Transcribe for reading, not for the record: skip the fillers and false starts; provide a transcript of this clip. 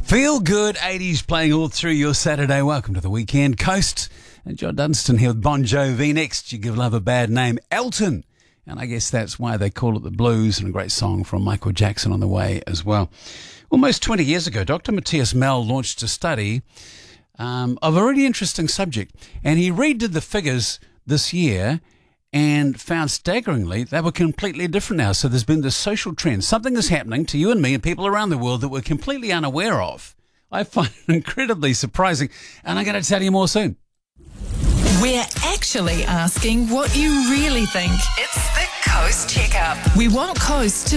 Feel good 80s playing all through your Saturday. Welcome to the Weekend Coast. And John Dunstan here with Bon Jovi. Next, You Give Love a Bad Name, Elton. And I guess that's why they call it the blues, and a great song from Michael Jackson on the way as well. Almost 20 years ago, Dr. Matthias Mell launched a study of a really interesting subject. And he redid the figures this year and found staggeringly they were completely different now. So there's been this social trend. Something is happening to you and me and people around the world that we're completely unaware of. I find it incredibly surprising, and I'm going to tell you more soon. We're actually asking what you really think. It's the Coast Checkup. We want Coast to